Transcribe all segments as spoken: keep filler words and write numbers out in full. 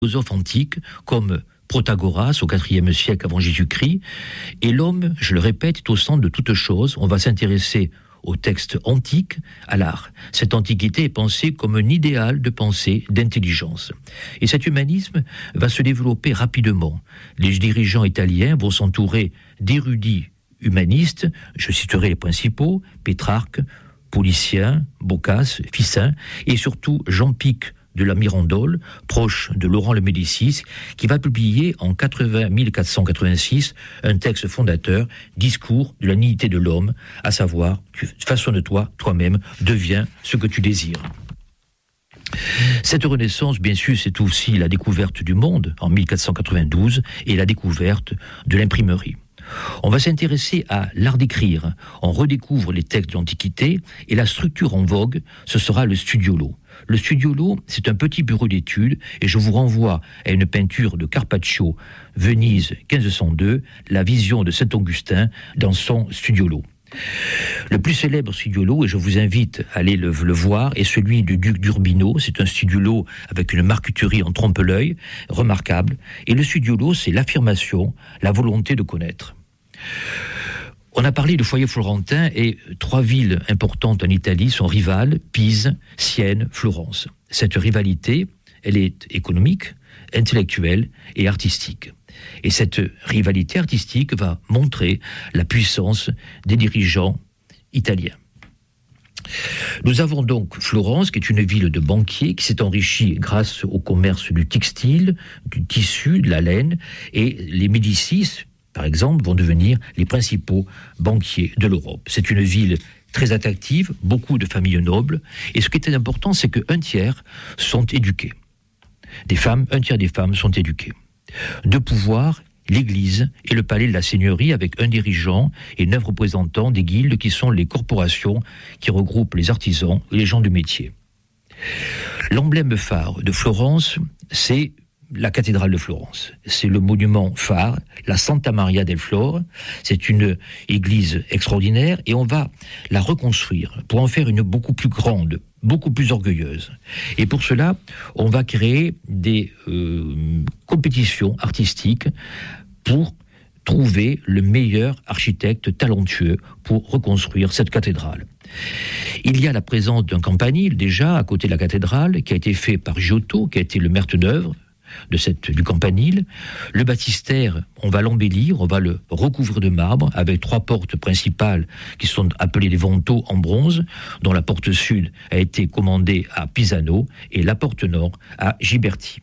philosophes antiques comme Protagoras au quatrième siècle avant Jésus-Christ. Et l'homme, je le répète, est au centre de toute chose. On va s'intéresser aux textes antiques, à l'art. Cette antiquité est pensée comme un idéal de pensée, d'intelligence. Et cet humanisme va se développer rapidement. Les dirigeants italiens vont s'entourer d'érudits humanistes. Je citerai les principaux: Pétrarque, Policien, Boccace, Ficin, et surtout Jean-Pic de la Mirandole, proche de Laurent le Médicis, qui va publier en mille quatre cent quatre-vingt-six un texte fondateur, Discours de la dignité de l'homme, à savoir, tu façonne-toi toi-même, deviens ce que tu désires. Cette renaissance, bien sûr, c'est aussi la découverte du monde en mille quatre cent quatre-vingt-douze et la découverte de l'imprimerie. On va s'intéresser à l'art d'écrire. On redécouvre les textes de l'Antiquité et la structure en vogue, ce sera le studiolo. Le studiolo, c'est un petit bureau d'études et je vous renvoie à une peinture de Carpaccio, Venise quinze cent deux, la vision de Saint-Augustin dans son studiolo. Le plus célèbre studiolo, et je vous invite à aller le, le voir, est celui du duc d'Urbino. C'est un studiolo avec une marqueterie en trompe-l'œil, remarquable. Et le studiolo, c'est l'affirmation, la volonté de connaître. On a parlé de foyer florentin et trois villes importantes en Italie sont rivales, Pise, Sienne, Florence. Cette rivalité, elle est économique, intellectuelle et artistique. Et cette rivalité artistique va montrer la puissance des dirigeants italiens. Nous avons donc Florence, qui est une ville de banquiers, qui s'est enrichie grâce au commerce du textile, du tissu, de la laine, et les Médicis, par exemple, vont devenir les principaux banquiers de l'Europe. C'est une ville très attractive, beaucoup de familles nobles, et ce qui est important, c'est qu'un tiers sont éduqués. Des femmes, un tiers des femmes sont éduquées. De pouvoir, l'Église et le palais de la Seigneurie, avec un dirigeant et neuf représentants des guildes qui sont les corporations qui regroupent les artisans et les gens du métier. L'emblème phare de Florence, c'est la cathédrale de Florence. C'est le monument phare, la Santa Maria del Fiore. C'est une église extraordinaire et on va la reconstruire pour en faire une beaucoup plus grande, beaucoup plus orgueilleuse. Et pour cela, on va créer des euh, compétitions artistiques pour trouver le meilleur architecte talentueux pour reconstruire cette cathédrale. Il y a la présence d'un campanile déjà à côté de la cathédrale qui a été fait par Giotto, qui a été le maître d'œuvre de cette, du campanile. Le baptistère, on va l'embellir, on va le recouvrir de marbre avec trois portes principales qui sont appelées les vantaux en bronze, dont la porte sud a été commandée à Pisano et la porte nord à Ghiberti.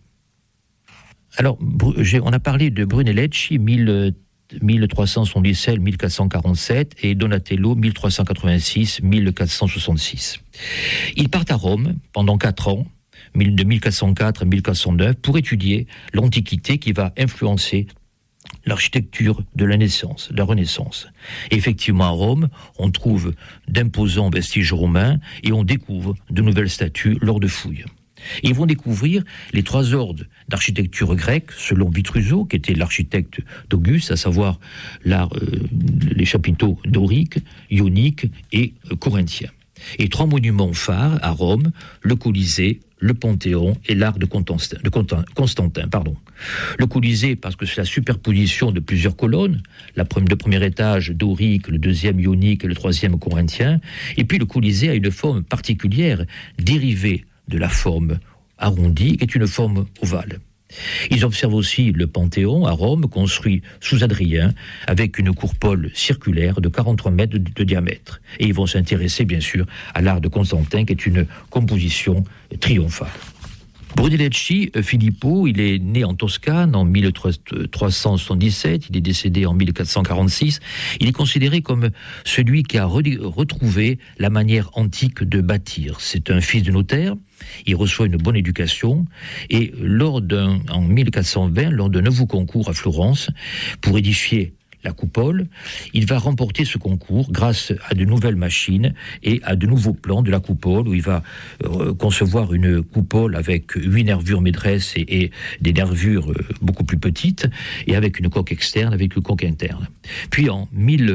Alors, on a parlé de Brunelleschi, mille trois cent soixante-dix-sept à mille quatre cent quarante-sept, et Donatello, mille trois cent quatre-vingt-six à mille quatre cent soixante-six. Ils partent à Rome pendant quatre ans, de mille quatre cent quatre à mille quatre cent neuf, pour étudier l'Antiquité qui va influencer l'architecture de la naissance, de la Renaissance. Et effectivement, à Rome, on trouve d'imposants vestiges romains et on découvre de nouvelles statues lors de fouilles. Et ils vont découvrir les trois ordres d'architecture grecque, selon Vitruso, qui était l'architecte d'Auguste, à savoir l'art, euh, les chapiteaux doriques, ioniques et euh, corinthiens. Et trois monuments phares à Rome, le Colisée, le Panthéon et l'arc de Constantin. De Constantin pardon. Le Colisée, parce que c'est la superposition de plusieurs colonnes, la première, le premier étage dorique, le deuxième ionique et le troisième corinthien, et puis le Colisée a une forme particulière, dérivée de la forme arrondie, qui est une forme ovale. Ils observent aussi le Panthéon à Rome, construit sous Adrien, avec une coupole circulaire de quarante-trois mètres de, de diamètre. Et ils vont s'intéresser, bien sûr, à l'art de Constantin, qui est une composition triomphale. Brunelleschi, Filippo, il est né en Toscane en mille trois cent soixante-dix-sept, il est décédé en mille quatre cent quarante-six. Il est considéré comme celui qui a re- retrouvé la manière antique de bâtir. C'est un fils de notaire, il reçoit une bonne éducation, et lors d'un, en mille quatre cent vingt, lors d'un nouveau concours à Florence, pour édifier la coupole, il va remporter ce concours grâce à de nouvelles machines et à de nouveaux plans de la coupole, où il va euh, concevoir une coupole avec huit nervures maîtresses et, et des nervures euh, beaucoup plus petites, et avec une coque externe, avec une coque interne. Puis en mille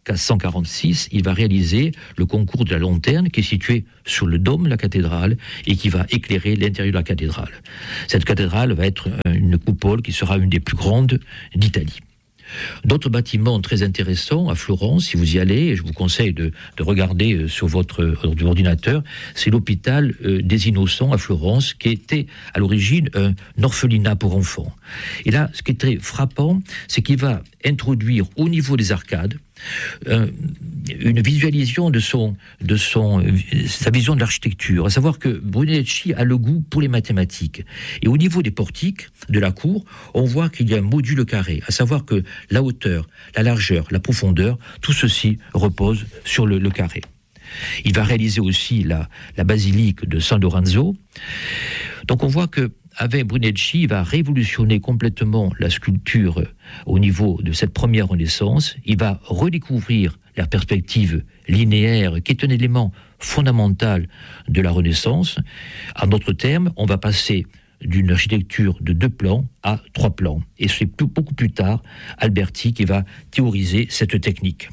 quatre cent quarante-six, il va réaliser le concours de la lanterne qui est situé sur le dôme de la cathédrale et qui va éclairer l'intérieur de la cathédrale. Cette cathédrale va être une coupole qui sera une des plus grandes d'Italie. D'autres bâtiments très intéressants à Florence, si vous y allez, et je vous conseille de, de regarder sur votre ordinateur, c'est l'hôpital des Innocents à Florence, qui était à l'origine un orphelinat pour enfants. Et là, ce qui est très frappant, c'est qu'il va introduire au niveau des arcades Euh, une visualisation de son, de son, euh, sa vision de l'architecture, à savoir que Brunelleschi a le goût pour les mathématiques. Et au niveau des portiques de la cour, on voit qu'il y a un module carré, à savoir que la hauteur, la largeur, la profondeur, tout ceci repose sur le, le carré. Il va réaliser aussi la, la basilique de San Lorenzo. Donc on voit que avec Brunelleschi, il va révolutionner complètement la sculpture au niveau de cette première Renaissance. Il va redécouvrir la perspective linéaire, qui est un élément fondamental de la Renaissance. En d'autres termes, on va passer d'une architecture de deux plans à trois plans. Et c'est plus, beaucoup plus tard Alberti qui va théoriser cette technique.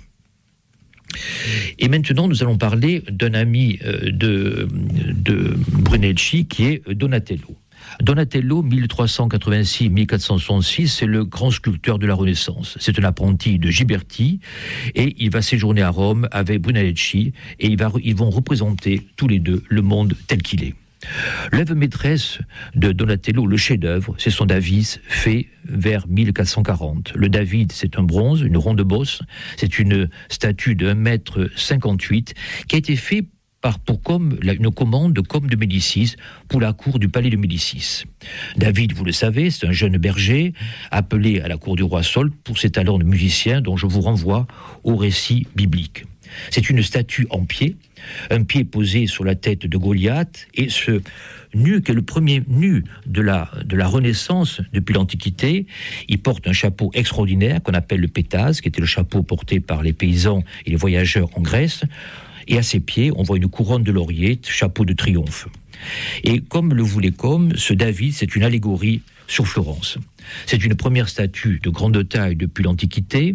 Et maintenant, nous allons parler d'un ami de, de Brunelleschi qui est Donatello. Donatello, mille trois cent quatre-vingt-six à mille quatre cent soixante-six, c'est le grand sculpteur de la Renaissance. C'est un apprenti de Ghiberti et il va séjourner à Rome avec Brunelleschi et il va, ils vont représenter tous les deux le monde tel qu'il est. L'œuvre maîtresse de Donatello, le chef-d'œuvre, c'est son David fait vers mille quatre cent quarante. Le David, c'est un bronze, une ronde bosse, c'est une statue de un mètre cinquante-huit qui a été faite par pour comme une commande de Comte de Médicis pour la cour du palais de Médicis. David, vous le savez, c'est un jeune berger appelé à la cour du roi Saul pour ses talents de musicien, dont je vous renvoie au récit biblique. C'est une statue en pied, un pied posé sur la tête de Goliath, et ce nu, qui est le premier nu de la, de la Renaissance depuis l'Antiquité, il porte un chapeau extraordinaire qu'on appelle le pétase, qui était le chapeau porté par les paysans et les voyageurs en Grèce. Et à ses pieds, on voit une couronne de laurier, chapeau de triomphe. Et comme le voulait comme, ce David, c'est une allégorie sur Florence. C'est une première statue de grande taille depuis l'Antiquité.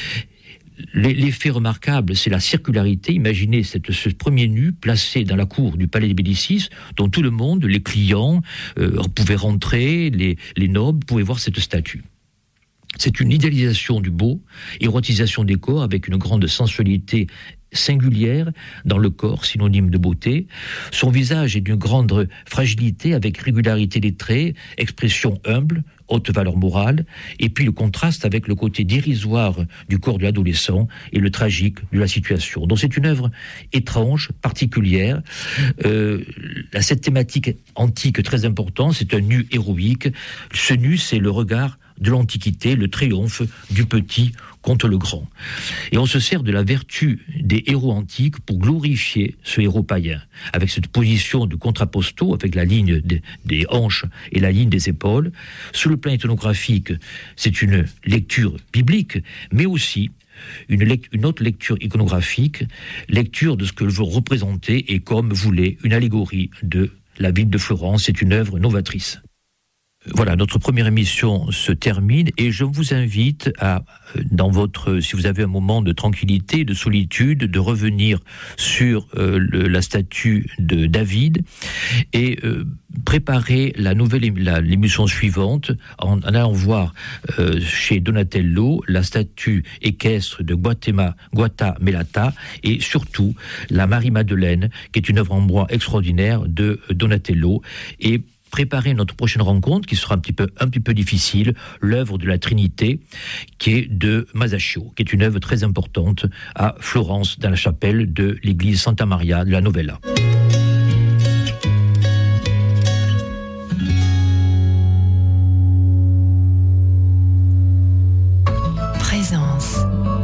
L'effet remarquable, c'est la circularité. Imaginez cette, ce premier nu placé dans la cour du palais de Médicis, dont tout le monde, les clients, euh, pouvaient rentrer, les, les nobles pouvaient voir cette statue. C'est une idéalisation du beau, érotisation des corps avec une grande sensualité singulière dans le corps, synonyme de beauté. Son visage est d'une grande fragilité avec régularité des traits, expression humble, haute valeur morale, et puis le contraste avec le côté dérisoire du corps de l'adolescent et le tragique de la situation. Donc c'est une œuvre étrange, particulière. Euh, cette thématique antique très importante, c'est un nu héroïque. Ce nu, c'est le regard de l'Antiquité, le triomphe du petit contre le grand. Et on se sert de la vertu des héros antiques pour glorifier ce héros païen, avec cette position de contrapposto, avec la ligne des, des hanches et la ligne des épaules. Sur le plan iconographique, c'est une lecture biblique, mais aussi une, lect- une autre lecture iconographique, lecture de ce que veut représenter, et comme voulait une allégorie de la ville de Florence. C'est une œuvre novatrice. Voilà, notre première émission se termine et je vous invite à, dans votre, si vous avez un moment de tranquillité, de solitude, de revenir sur euh, le, la statue de David et euh, préparer la nouvelle la, l'émission suivante en, en allant voir euh, chez Donatello la statue équestre de Guatema, Guata Melata et surtout la Marie-Madeleine, qui est une œuvre en bois extraordinaire de Donatello, et préparer notre prochaine rencontre, qui sera un petit peu, un petit peu difficile, l'œuvre de la Trinité, qui est de Masaccio, qui est une œuvre très importante à Florence, dans la chapelle de l'église Santa Maria de la Novella.